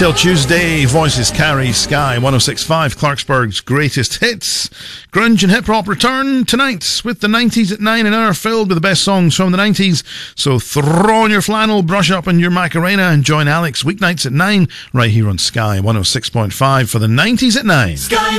Till Tuesday, Voices Carry Sky 106.5, Clarksburg's greatest hits. Grunge and hip hop return tonight with the 90s at 9, an hour filled with the best songs from the 90s. So throw on your flannel, brush up on your Macarena, and join Alex weeknights at 9 right here on Sky 106.5 for the 90s at 9. Sky